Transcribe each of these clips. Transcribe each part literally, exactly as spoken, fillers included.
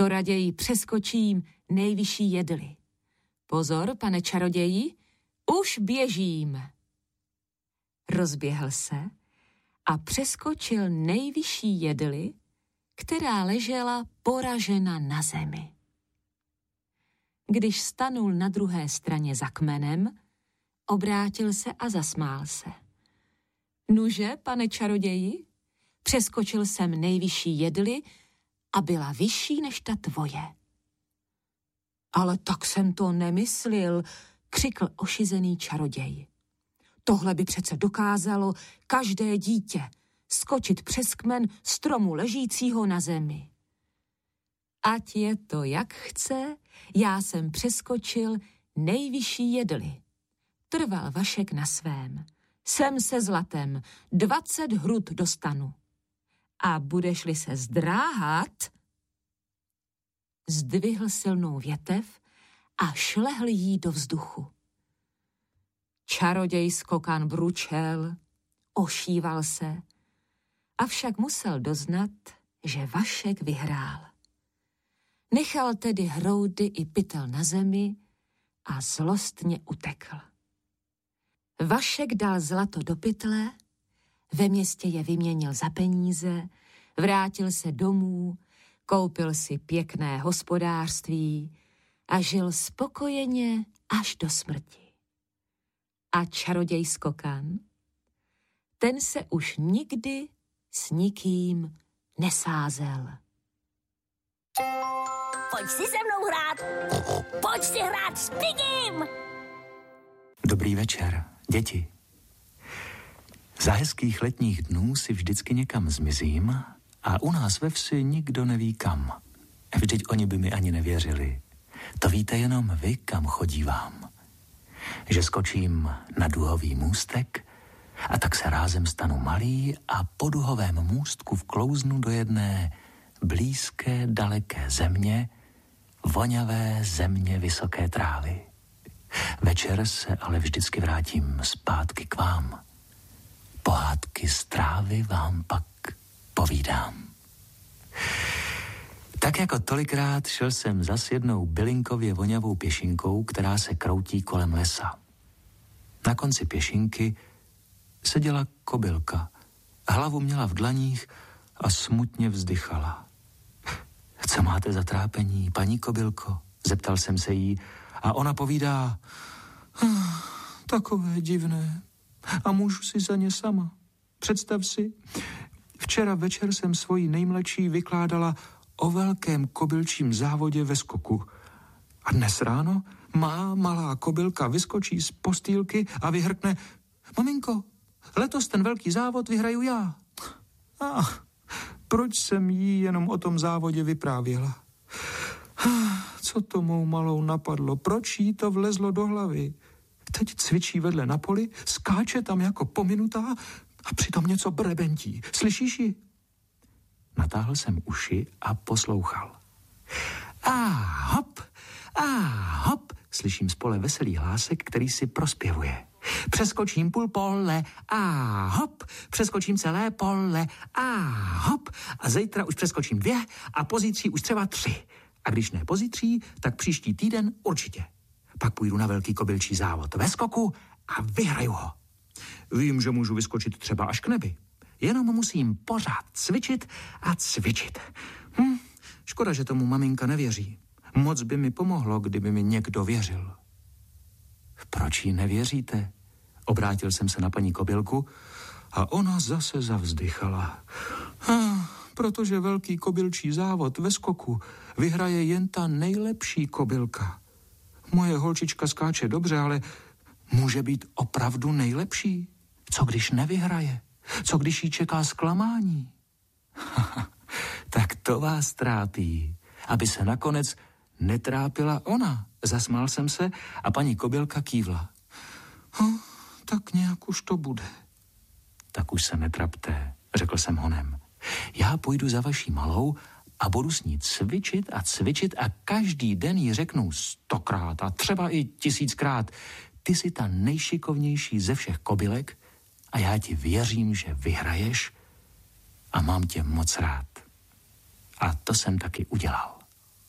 to raději přeskočím nejvyšší jedli. Pozor, pane čaroději, už běžím. Rozběhl se a přeskočil nejvyšší jedli, která ležela poražena na zemi. Když stanul na druhé straně za kmenem, obrátil se a zasmál se. Nuže, pane čaroději, přeskočil jsem nejvyšší jedli a byla vyšší než ta tvoje. Ale tak jsem to nemyslil, křikl ošizený čaroděj. Tohle by přece dokázalo každé dítě skočit přes kmen stromu ležícího na zemi. Ať je to jak chce, já jsem přeskočil nejvyšší jedli. Trval Vašek na svém. Jsem se zlatem, dvacet hrud dostanu. A budeš-li se zdráhat, zdvihl silnou větev a šlehl jí do vzduchu. Čaroděj skokan bručel, ošíval se, avšak musel doznat, že Vašek vyhrál. Nechal tedy hroudy i pytel na zemi a zlostně utekl. Vašek dal zlato do pytle, ve městě je vyměnil za peníze, vrátil se domů, koupil si pěkné hospodářství a žil spokojeně až do smrti. A čaroděj skokan, ten se už nikdy s nikým nesázel. Pojď si se mnou hrát! Pojď si hrát s Pigim! Dobrý večer, děti. Za hezkých letních dnů si vždycky někam zmizím a u nás ve vsi nikdo neví kam. Vždyť oni by mi ani nevěřili. To víte jenom vy, kam chodívám. Že skočím na duhový můstek a tak se rázem stanu malý a po duhovém můstku vklouznu do jedné blízké, daleké země, voňavé země vysoké trávy. Večer se ale vždycky vrátím zpátky k vám. Pohádky z trávy vám pak povídám. Tak jako tolikrát šel jsem zas jednou bylinkově voňavou pěšinkou, která se kroutí kolem lesa. Na konci pěšinky seděla kobylka. Hlavu měla v dlaních a smutně vzdychala. Co máte za trápení, paní kobylko? Zeptal jsem se jí a ona povídá, takové divné a můžu si za ně sama. Představ si, včera večer jsem svojí nejmladší vykládala o velkém kobylčím závodě ve skoku. A dnes ráno má malá kobylka vyskočí z postýlky a vyhrkne, maminko, letos ten velký závod vyhraju já. A proč jsem jí jenom o tom závodě vyprávěla? Co to mou malou napadlo? Proč jí to vlezlo do hlavy? Teď cvičí vedle na poli, skáče tam jako pominutá a přitom něco brebentí. Slyšíš ji? Natáhl jsem uši a poslouchal. A hop, a hop, slyším z pole veselý hlásek, který si prospěvuje. Přeskočím půl pole, a hop, přeskočím celé pole, a hop, a zítra už přeskočím dvě a pozítří už třeba tři. A když ne pozítří, tak příští týden určitě. Pak půjdu na velký kobylčí závod ve skoku a vyhraju ho. Vím, že můžu vyskočit třeba až k nebi. Jenom musím pořád cvičit a cvičit. Hm, škoda, že tomu maminka nevěří. Moc by mi pomohlo, kdyby mi někdo věřil. Proč jí nevěříte? Obrátil jsem se na paní kobylku a ona zase zavzdychala. Ah, protože velký kobylčí závod ve skoku vyhraje jen ta nejlepší kobylka. Moje holčička skáče dobře, ale může být opravdu nejlepší. Co když nevyhraje? Co když jí čeká zklamání? Tak to vás trápí, aby se nakonec netrápila ona. Zasmál jsem se a paní kobylka kývla. Hm, tak nějak už to bude. Tak už se netrapte, řekl jsem honem. Já půjdu za vaší malou a budu s ní cvičit a cvičit a každý den jí řeknu stokrát a třeba i tisíckrát. Ty jsi ta nejšikovnější ze všech kobylek a já ti věřím, že vyhraješ a mám tě moc rád. A to jsem taky udělal.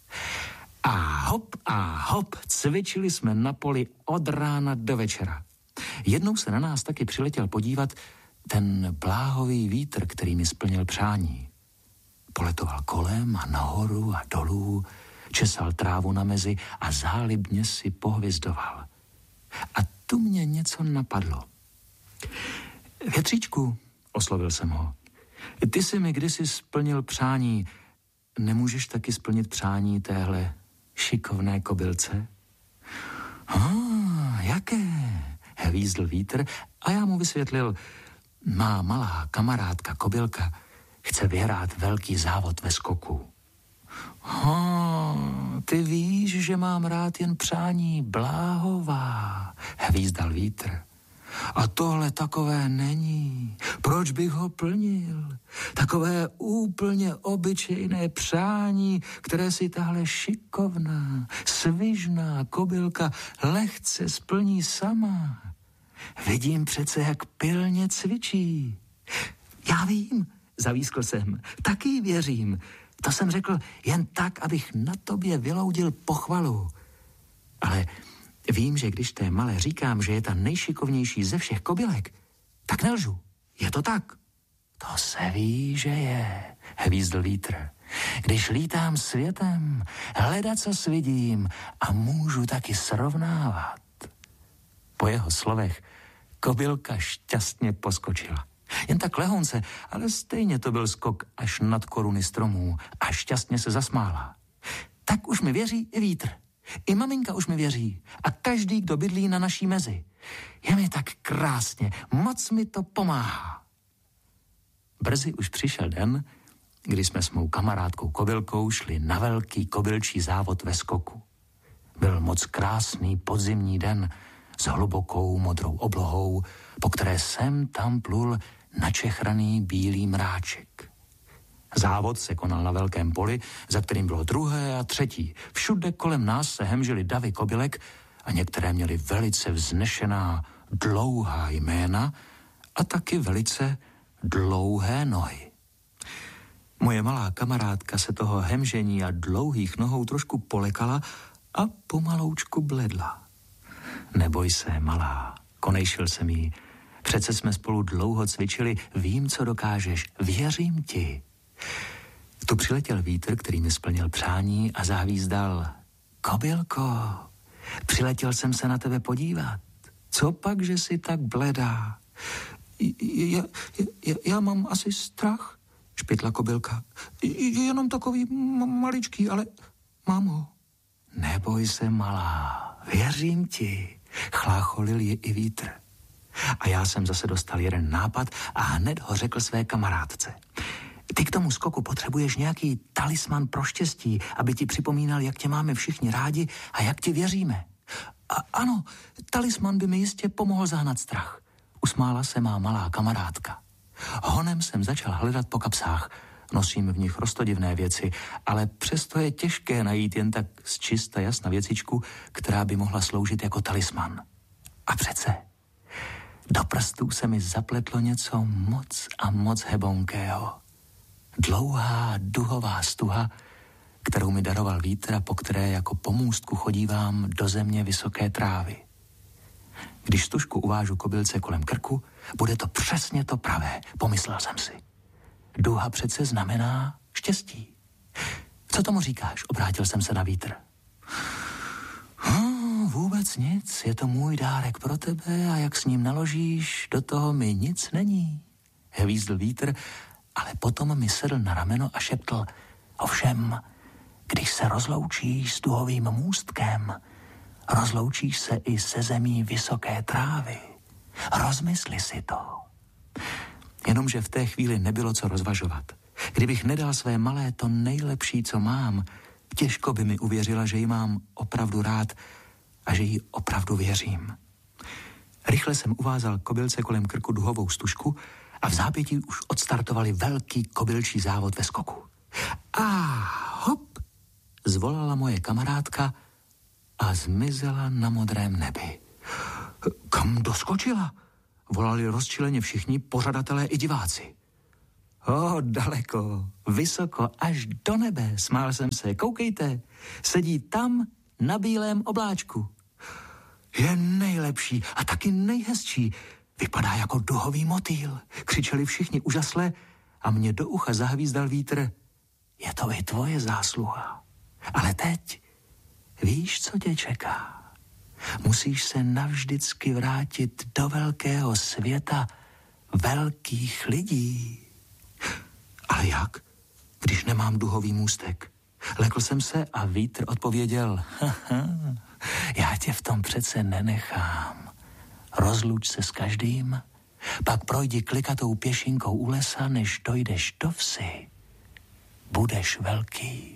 A hop a hop, cvičili jsme na poli od rána do večera. Jednou se na nás taky přiletěl podívat ten bláhový vítr, který mi splnil přání. Poletoval kolem a nahoru a dolů, česal trávu na mezi a zálibně si pohvězdoval. A tu mě něco napadlo. Větříčku, oslovil jsem ho, ty jsi mi kdysi splnil přání, nemůžeš taky splnit přání téhle šikovné kobylce? Ah, jaké? Hvízdl vítr a já mu vysvětlil, má malá kamarádka kobylka chce vyhrát velký závod ve skoku. Oh, ty víš, že mám rád jen přání bláhová, hvízdal vítr. A tohle takové není. Proč bych ho plnil? Takové úplně obyčejné přání, které si tahle šikovná, svižná kobylka lehce splní sama. Vidím přece, jak pilně cvičí. Já vím, zavískl jsem, taky věřím. To jsem řekl jen tak, abych na tobě vyloudil pochvalu. Ale vím, že když té malé říkám, že je ta nejšikovnější ze všech kobylek, tak nelžu. Je to tak. To se ví, že je, hvízdl vítr. Když lítám světem, hledat, co vidím a můžu taky srovnávat. Po jeho slovech kobylka šťastně poskočila. Jen tak lehonce, ale stejně to byl skok až nad koruny stromů a šťastně se zasmála. Tak už mi věří i vítr. I maminka už mi věří a každý, kdo bydlí na naší mezi. Je mi tak krásně, moc mi to pomáhá. Brzy už přišel den, kdy jsme s mou kamarádkou kobylkou šli na velký kobylčí závod ve skoku. Byl moc krásný podzimní den s hlubokou modrou oblohou, po které sem tam plul načechraný bílý mráček. Závod se konal na velkém poli, za kterým bylo druhé a třetí. Všude kolem nás se hemžily davy kobylek a některé měly velice vznešená, dlouhá jména a taky velice dlouhé nohy. Moje malá kamarádka se toho hemžení a dlouhých nohou trošku polekala a pomaloučku bledla. Neboj se, malá, konejšil jsem jí. Přece jsme spolu dlouho cvičili, vím, co dokážeš, věřím ti. Tu přiletěl vítr, který mi splnil přání a zahvízdal. Kobylko, přiletěl jsem se na tebe podívat. Co pak, že jsi tak bledá? Já, já, já mám asi strach, špitla kobylka. Jenom takový maličký, ale mám ho. Neboj se, malá, věřím ti, chlácholil ji i vítr. A já jsem zase dostal jeden nápad a hned ho řekl své kamarádce. Ty k tomu skoku potřebuješ nějaký talisman pro štěstí, aby ti připomínal, jak tě máme všichni rádi a jak ti věříme. A ano, talisman by mi jistě pomohl zahnat strach. Usmála se má malá kamarádka. Honem jsem začal hledat po kapsách. Nosím v nich roztodivné věci, ale přesto je těžké najít jen tak z čista jasna věcičku, která by mohla sloužit jako talisman. A přece do prstů se mi zapletlo něco moc a moc hebonkého. Dlouhá duhová stuha, kterou mi daroval vítr a po které jako pomůstku chodívám do země vysoké trávy. Když stužku uvážu kobylce kolem krku, bude to přesně to pravé, pomyslel jsem si. Duha přece znamená štěstí. Co tomu říkáš? Obrátil jsem se na vítr. Hm, vůbec nic, je to můj dárek pro tebe a jak s ním naložíš, do toho mi nic není. Hvízdl vítr, ale potom mi sedl na rameno a šeptl. Ovšem, když se rozloučíš s duhovým můstkem, rozloučíš se i se zemí vysoké trávy. Rozmysli si to. Jenomže v té chvíli nebylo co rozvažovat. Kdybych nedal své malé to nejlepší, co mám, těžko by mi uvěřila, že ji mám opravdu rád a že jí opravdu věřím. Rychle jsem uvázal kobylce kolem krku duhovou stužku a v zápětí už odstartovali velký kobylčí závod ve skoku. A hop, zvolala moje kamarádka a zmizela na modrém nebi. Kam doskočila? Volali rozčileně všichni pořadatelé i diváci. O, daleko, vysoko, až do nebe, smál jsem se. Koukejte, sedí tam na bílém obláčku. Je nejlepší a taky nejhezčí. Vypadá jako duhový motýl. Křičeli všichni úžasle a mě do ucha zahvízdal vítr. Je to i tvoje zásluha. Ale teď víš, co tě čeká. Musíš se navždycky vrátit do velkého světa velkých lidí. Ale jak, když nemám duhový můstek? Lekl jsem se a vítr odpověděl. Já tě v tom přece nenechám. Rozluč se s každým, pak projdi klikatou pěšinkou u lesa, než dojdeš do vsi. Budeš velký.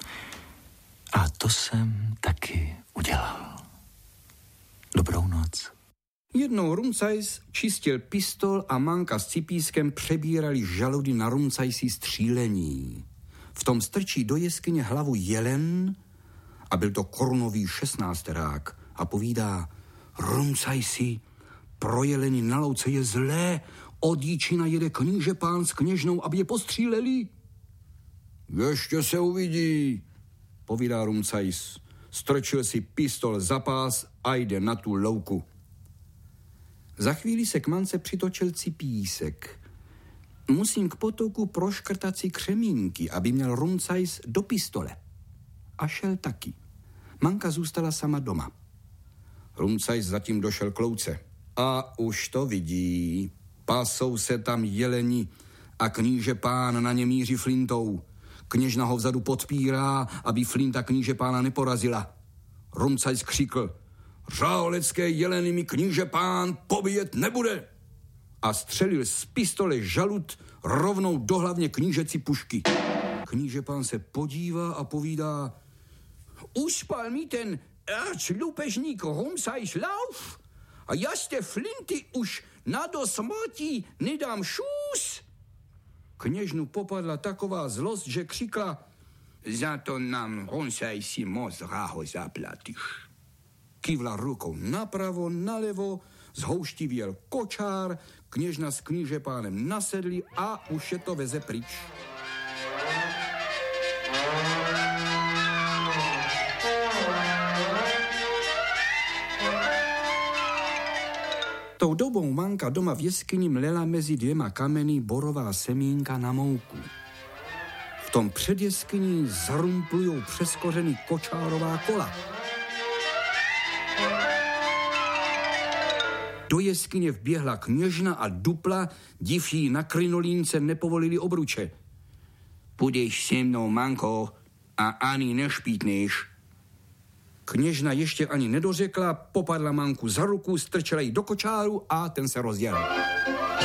A to jsem taky udělal. Dobrou noc. Jednou Rumcajs čistil pistol a Manka s Cipískem přebírali žaludy na Rumcajsi střílení. V tom strčí do jeskyně hlavu jelen a byl to korunový šestnácterák a povídá: Rumcajsi, pro jeleni na louce je zlé, od Jíčina jede kníže pán s kněžnou, aby je postříleli. Ještě se uvidí, povídá Rumcajs. Strčil si pistol za pás a jde na tu louku. Za chvíli se k Mance přitočil Cipísek. Musím k potoku proškrtat si křemínky, aby měl Rumcajs do pistole. A šel taky. Manka zůstala sama doma. Rumcajs zatím došel k louce. A už to vidí. Pasou se tam jeleni a kníže pán na ně míří flintou. Kněžna ho vzadu podpírá, aby flinta kníže pána neporazila. Rumcajs křikl: Řálecké jeleny mi kníže pán pobíjet nebude! A střelil z pistole žalud rovnou do hlavně knížeci pušky. Kníže pán se podívá a povídá: Uspal mi ten arclupežník Rumcajs lauf a já z té flinty už na do smrti nedám šus. Kněžnu popadla taková zlost, že křikla: Za to nám, Rumcajsi, moc draho zaplatíš. Kývla rukou napravo, nalevo, zhouštivěl kočár, kněžna s kníže pánem nasedli a už je to veze pryč. Tou dobou Manka doma v jeskyni mlela mezi dvěma kameny borová semínka na mouku. V tom před jeskyní zarumplujou přeskořený kočárová kola. Do jeskyně vběhla kněžna a dupla, div jí na krinolínce nepovolili obruče. Půjdeš se mnou, Manko, a ani nešpítneš. Kněžna ještě ani nedořekla, popadla Manku za ruku, strčela jí do kočáru a ten se rozjel.